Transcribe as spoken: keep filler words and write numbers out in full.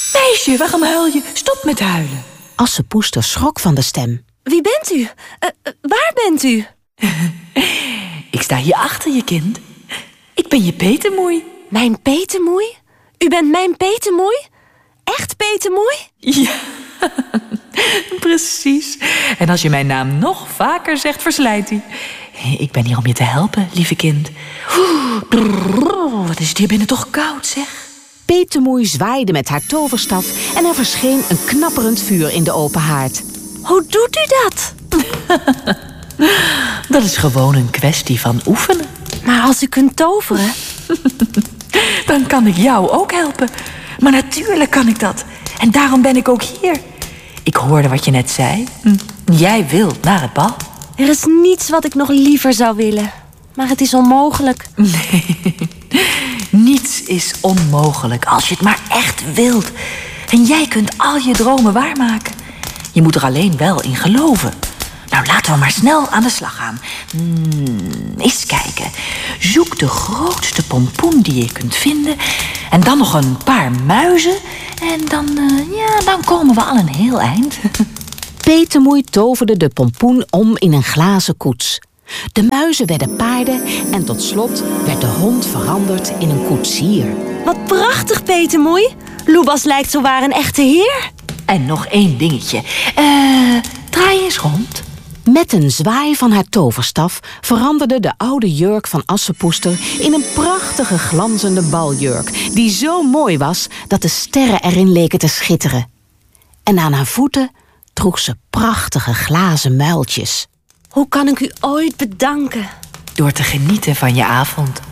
Meisje, waarom huil je? Stop met huilen. Assepoester schrok van de stem. Wie bent u? Uh, uh, waar bent u? Ik sta hier achter je, kind. Ik ben je petemoei. Mijn petemoei? U bent mijn petemoei? Echt petemoei? Ja, precies. En als je mijn naam nog vaker zegt, verslijt hij. Ik ben hier om je te helpen, lieve kind. Oeh, wat is het hier binnen toch koud, zeg. Petemoei zwaaide met haar toverstaf en er verscheen een knapperend vuur in de open haard. Hoe doet u dat? Dat is gewoon een kwestie van oefenen. Maar als u kunt toveren... Dan kan ik jou ook helpen. Maar natuurlijk kan ik dat. En daarom ben ik ook hier. Ik hoorde wat je net zei. Jij wilt naar het bal. Er is niets wat ik nog liever zou willen. Maar het is onmogelijk. Nee, niets is onmogelijk als je het maar echt wilt. En jij kunt al je dromen waarmaken. Je moet er alleen wel in geloven. Nou, laten we maar snel aan de slag gaan. Hmm, eens kijken. Zoek de grootste pompoen die je kunt vinden. En dan nog een paar muizen. En dan, uh, ja, dan komen we al een heel eind. Petemoei toverde de pompoen om in een glazen koets. De muizen werden paarden en tot slot werd de hond veranderd in een koetsier. Wat prachtig, petemoei. Loebas lijkt zowaar een echte heer. En nog één dingetje. Uh, draai eens rond. Met een zwaai van haar toverstaf veranderde de oude jurk van Assepoester in een prachtige glanzende baljurk, die zo mooi was dat de sterren erin leken te schitteren. En aan haar voeten droeg ze prachtige glazen muiltjes. Hoe kan ik u ooit bedanken? Door te genieten van je avond.